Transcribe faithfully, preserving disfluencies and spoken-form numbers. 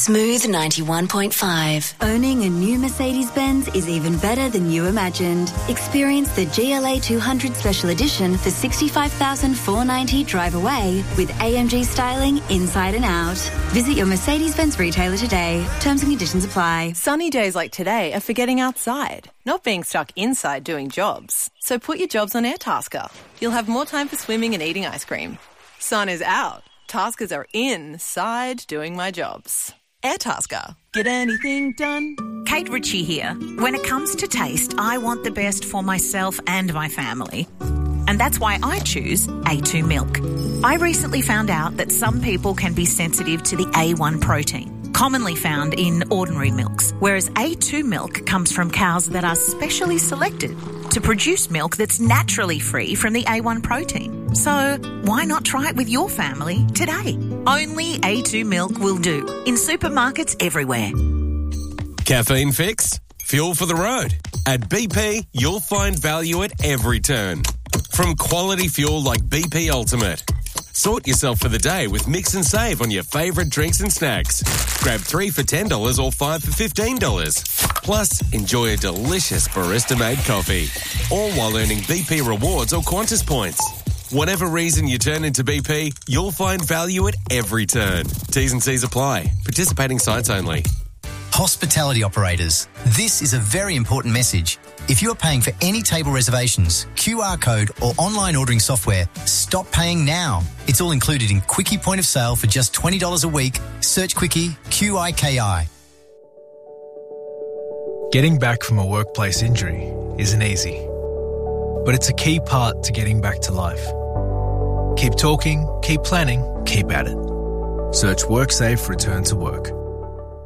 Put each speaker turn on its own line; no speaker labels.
Smooth ninety-one point five.
Owning a new Mercedes-Benz is even better than you imagined. Experience the G L A two hundred Special Edition for sixty-five thousand four hundred ninety dollars drive away with A M G styling inside and out. Visit your Mercedes-Benz retailer today. Terms and conditions apply.
Sunny days like today are for getting outside, not being stuck inside doing jobs. So put your jobs on Airtasker. You'll have more time for swimming and eating ice cream. Sun is out. Taskers are inside doing my jobs. Airtasker. Get anything done?
Kate Ritchie here. When it comes to taste, I want the best for myself and my family. And that's why I choose A two milk. I recently found out that some people can be sensitive to the A one protein, commonly found in ordinary milks, whereas A two milk comes from cows that are specially selected to produce milk that's naturally free from the A one protein. So why not try it with your family today? Only A two milk will do in supermarkets everywhere.
Caffeine fix? Fuel for the road. At B P, you'll find value at every turn. From quality fuel like B P Ultimate. Sort yourself for the day with Mix and Save on your favourite drinks and snacks. Grab three for ten dollars or five for fifteen dollars. Plus, enjoy a delicious barista-made coffee. All while earning B P rewards or Qantas points. Whatever reason you turn into B P, you'll find value at every turn. T's and C's apply. Participating sites only.
Hospitality operators, this is a very important message. If you are paying for any table reservations, Q R code or online ordering software, stop paying now. It's all included in Quickie Point of Sale for just twenty dollars a week. Search Quickie, Q I K I.
Getting back from a workplace injury isn't easy, but it's a key part to getting back to life. Keep talking, keep planning, keep at it. Search WorkSafe Return to Work.